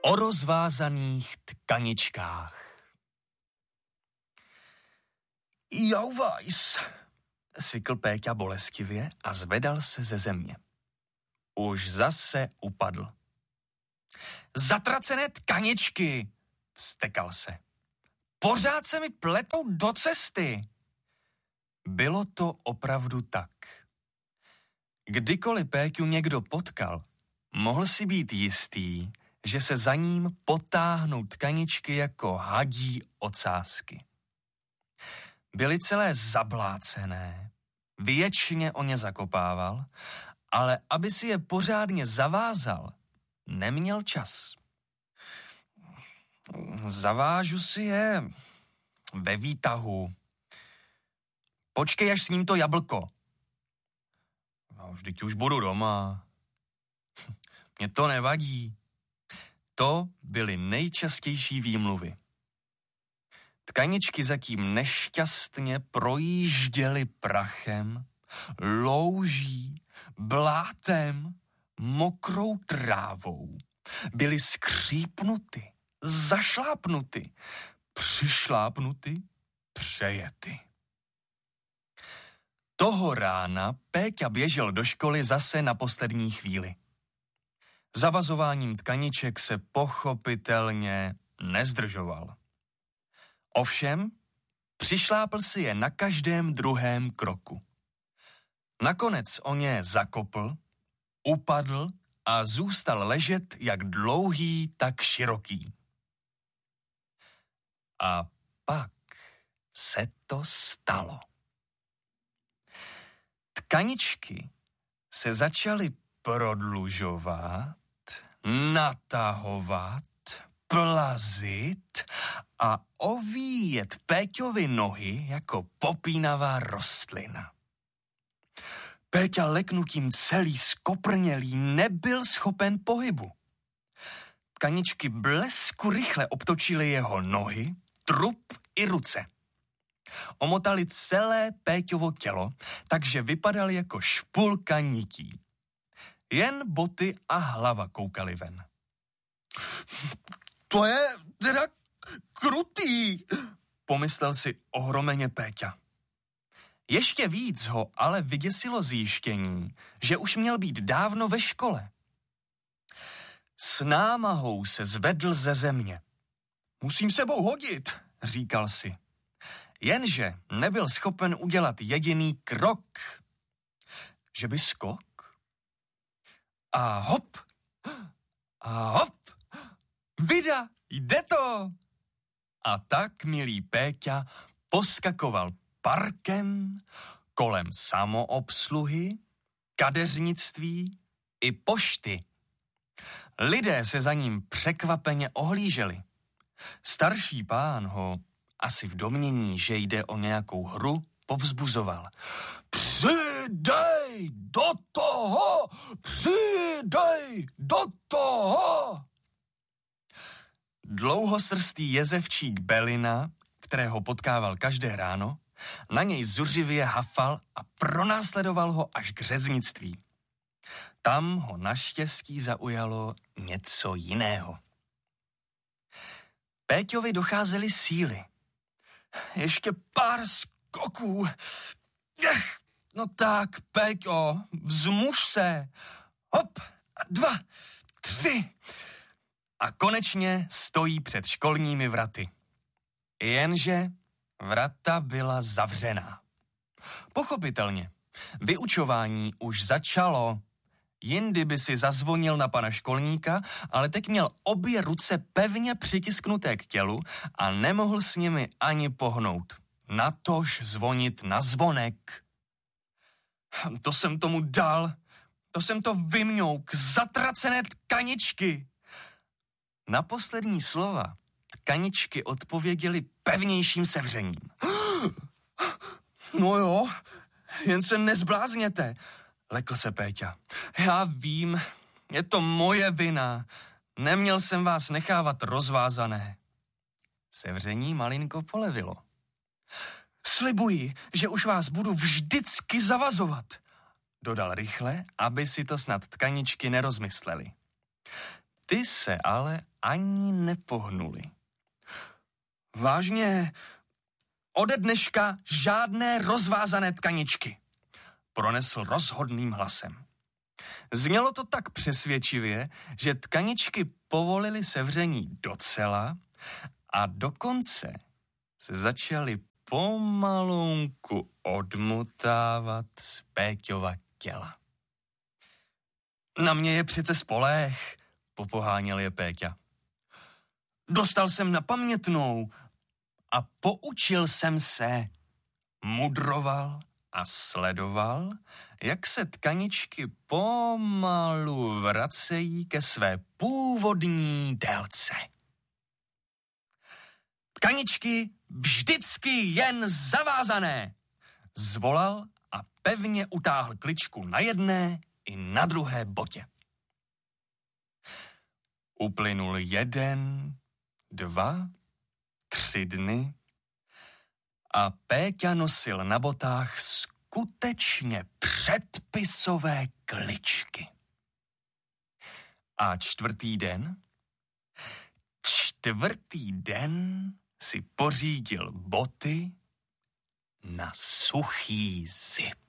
O rozvázaných tkaničkách. Jauvajs, sykl Péťa bolestivě a zvedal se ze země. Už zase upadl. Zatracené tkaničky, vztekal se. Pořád se mi pletou do cesty. Bylo to opravdu tak. Kdykoliv Péťu někdo potkal, mohl si být jistý, že se za ním potáhnou tkaničky jako hadí ocásky. Byly celé zablácené, věčně o ně zakopával, ale aby si je pořádně zavázal, neměl čas. Zavážu si je ve výtahu. Počkej, až sním to jablko. No, vždyť už budu doma. Mně to nevadí. To byly nejčastější výmluvy. Tkaničky zatím nešťastně projížděly prachem, louží, blátem, mokrou trávou. Byly skřípnuty, zašlápnuty, přišlápnuty, přejety. Toho rána Péťa běžel do školy zase na poslední chvíli. Zavazováním tkaniček se pochopitelně nezdržoval. Ovšem, přišlápl si je na každém druhém kroku. Nakonec o ně zakopl, upadl a zůstal ležet jak dlouhý, tak široký. A pak se to stalo. Tkaničky se začaly prodlužovat, natahovat, plazit a ovíjet Péťovi nohy jako popínavá rostlina. Péťa leknutím celý skoprnělý nebyl schopen pohybu. Tkaničky blesku rychle obtočily jeho nohy, trup i ruce. Omotali celé Péťovo tělo, takže vypadal jako špulka nití. Jen boty a hlava koukaly ven. To je teda krutý, pomyslel si ohromeně Péťa. Ještě víc ho ale vyděsilo zjištění, že už měl být dávno ve škole. S námahou se zvedl ze země. Musím sebou hodit, říkal si. Jenže nebyl schopen udělat jediný krok. Že by skok? A hop! A hop! Vida, jde to! A tak, milý Péťa, poskakoval parkem, kolem samoobsluhy, kadeřnictví i pošty. Lidé se za ním překvapeně ohlíželi. Starší pán ho asi v domnění, že jde o nějakou hru, povzbuzoval. Přidej do toho! Přidej do toho! Dlouhosrstý jezevčík Belina, kterého potkával každé ráno, na něj zuřivě hafal a pronásledoval ho až k řeznictví. Tam ho naštěstí zaujalo něco jiného. Péťovi docházely síly. Ještě pár skoků. No tak, Péťo, vzmuž se. Hop, 2, 3. A konečně stojí před školními vraty. Jenže vrata byla zavřená. Pochopitelně, vyučování už začalo. Jindy by si zazvonil na pana školníka, ale teď měl obě ruce pevně přitisknuté k tělu a nemohl s nimi ani pohnout. Natož zvonit na zvonek. To jsem tomu dal, to jsem to vymňouk, zatracené tkaničky. Na poslední slova tkaničky odpověděly pevnějším sevřením. No jo, jen se nezblázněte, lekl se Péťa. Já vím, je to moje vina. Neměl jsem vás nechávat rozvázané. Sevření malinko polevilo. Slibuji, že už vás budu vždycky zavazovat, dodal rychle, aby si to snad tkaničky nerozmysleli. Ty se ale ani nepohnuly. Vážně, ode dneška žádné rozvázané tkaničky, pronesl rozhodným hlasem. Znělo to tak přesvědčivě, že tkaničky povolily sevření docela a dokonce se začaly pomalunku odmutávat z Péťova těla. Na mě je přece spoleh, popoháněl je Péťa. Dostal jsem na pamětnou a poučil jsem se. Mudroval a sledoval, jak se tkaničky pomalu vracejí ke své původní délce. Tkaničky vždycky jen zavázané, zvolal a pevně utáhl kličku na jedné i na druhé botě. Uplynul 1, 2, 3 dny a Péťa nosil na botách skutečně předpisové kličky. A čtvrtý den si pořídil boty na suchý zip.